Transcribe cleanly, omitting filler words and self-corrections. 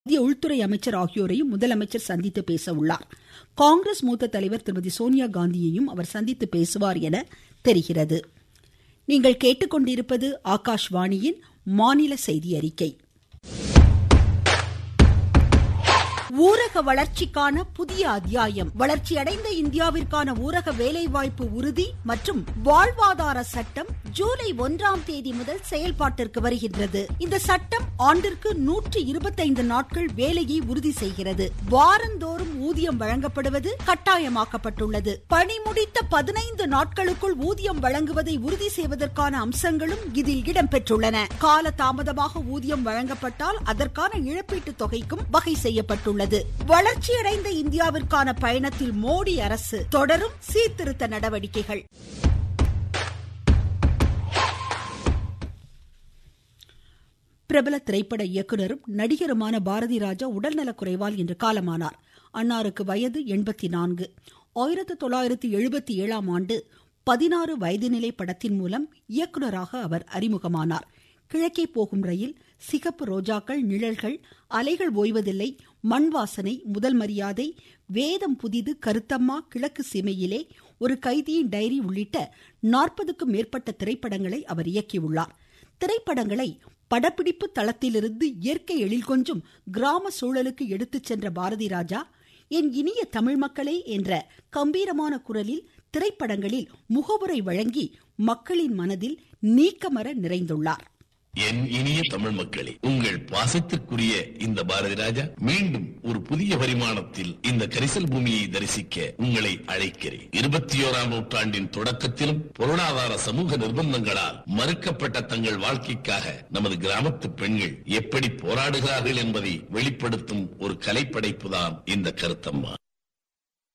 மத்திய உள்துறை அமைச்சர் ஆகியோரையும் முதலமைச்சர் சந்தித்து பேச உள்ளார். காங்கிரஸ் மூத்த தலைவர் திருமதி சோனியா காந்தியையும் அவர் சந்தித்து பேசுவார் என தெரிகிறது. நீங்கள் கேட்டுக்கொண்டிருப்பது ஆகாஷ்வாணியின் மாநில செய்தி அறிக்கை. ஊரக வளர்ச்சிக்கான புதிய அத்தியாயம். வளர்ச்சியடைந்த இந்தியாவிற்கான ஊரக வேலைவாய்ப்பு உறுதி மற்றும் வாழ்வாதார சட்டம் ஜூலை 1ஆம் தேதி முதல் செயல்பாட்டிற்கு வருகின்றது. இந்த சட்டம் ஆண்டிற்கு 125 நாட்கள் வேலையை உறுதி செய்கிறது. வாரந்தோறும் ஊதியம் வழங்கப்படுவது கட்டாயமாக்கப்பட்டுள்ளது. பணி முடித்த 15 நாட்களுக்குள் ஊதியம் வழங்குவதை உறுதி செய்வதற்கான அம்சங்களும் இதில் இடம்பெற்றுள்ளன. கால தாமதமாக ஊதியம் வழங்கப்பட்டால் அதற்கான இழப்பீட்டுத் தொகைக்கும் வகை செய்யப்பட்டுள்ளது. வளர்ச்சியடைந்த இந்தியாவிற்கான பயணத்தில் மோடி அரசு தொடரும் சீர்திருத்த நடவடிக்கைகள். பிரபல திரைப்பட இயக்குனரும் நடிகருமான பாரதி ராஜா உடல்நலக்குறைவால் இன்று காலமானார். அன்னாருக்கு வயது 84. 1977ஆம் ஆண்டு 16 வயதுநிலை படத்தின் மூலம் இயக்குனராக அவர் அறிமுகமானார். கிழக்கே போகும் ரயில், சிகப்பு ரோஜாக்கள், நிழல்கள், அலைகள் ஓய்வதில்லை, மண் வாசனை, முதல் மரியாதை, வேதம் புதிது, கருத்தம்மா, கிழக்கு சீமையிலே, ஒரு கைதியின் டைரி உள்ளிட்ட 40க்கும் மேற்பட்ட திரைப்படங்களை அவர் இயக்கியுள்ளார். திரைப்படங்களை படப்பிடிப்பு தளத்திலிருந்து இயற்கை எழில் கொஞ்சும் கிராம சூழலுக்கு எடுத்துச் சென்ற பாரதி ராஜா, என் இனிய தமிழ் மக்களே என்ற கம்பீரமான குரலில் திரைப்படங்களில் முகவுரை வழங்கி மக்களின் மனதில் நீக்கமற நிறைந்துள்ளார். என் இனிய தமிழ் மக்களே, உங்கள் பாசத்திற்குரிய இந்த பாரதி ராஜா மீண்டும் ஒரு புதிய பரிமாணத்தில் இந்த கரிசல் பூமியை தரிசிக்க உங்களை அழைக்கிறேன். 21ஆம் நூற்றாண்டின் தொடக்கத்திலும் பொருளாதார சமூக நிர்பந்தங்களால் மறுக்கப்பட்ட தங்கள் வாழ்க்கைக்காக நமது கிராமத்து பெண்கள் எப்படி போராடுகிறார்கள் என்பதை வெளிப்படுத்தும் ஒரு கலைப்படைப்புதான் இந்த கருத்தம்மா.